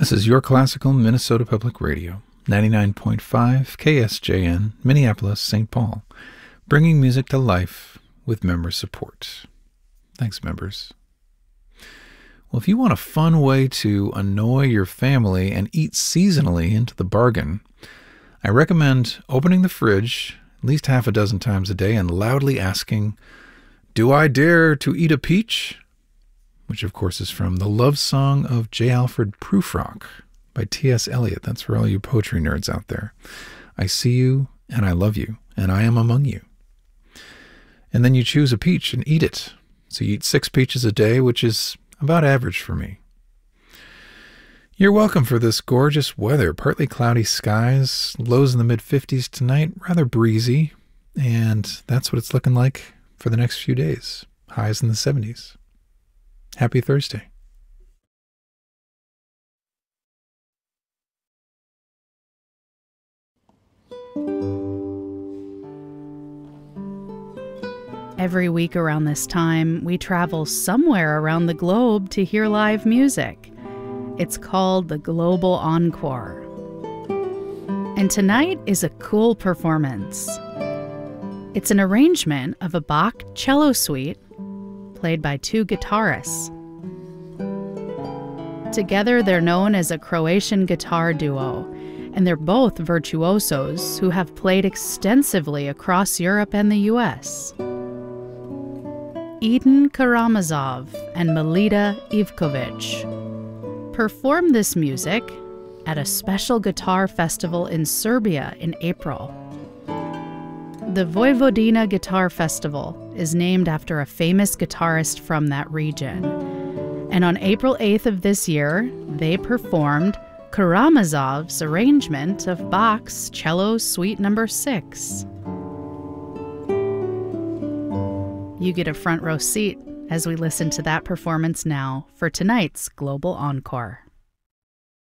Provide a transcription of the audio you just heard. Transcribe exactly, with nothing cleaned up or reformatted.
This is your classical Minnesota Public Radio, ninety-nine point five K S J N, Minneapolis, Saint Paul, bringing music to life with member support. Thanks, members. Well, if you want a fun way to annoy your family and eat seasonally into the bargain, I recommend opening the fridge at least half a dozen times a day and loudly asking, "Do I dare to eat a peach?" Which, of course, is from The Love Song of J. Alfred Prufrock by T S. Eliot. That's for all you poetry nerds out there. I see you, and I love you, and I am among you. And then you choose a peach and eat it. So you eat six peaches a day, which is about average for me. You're welcome for this gorgeous weather. Partly cloudy skies, lows in the mid fifties tonight, rather breezy, and that's what it's looking like for the next few days. Highs in the seventies. Happy Thursday. Every week around this time, we travel somewhere around the globe to hear live music. It's called the Global Encore. And tonight is a cool performance. It's an arrangement of a Bach cello suite played by two guitarists. Together, they're known as a Croatian guitar duo, and they're both virtuosos who have played extensively across Europe and the U S Eden Karamazov and Melita Ivkovic performed this music at a special guitar festival in Serbia in April. The Vojvodina Guitar Festival is named after a famous guitarist from that region. And on April eighth of this year, they performed Karamazov's arrangement of Bach's Cello Suite Number six. You get a front row seat as we listen to that performance now for tonight's Global Encore.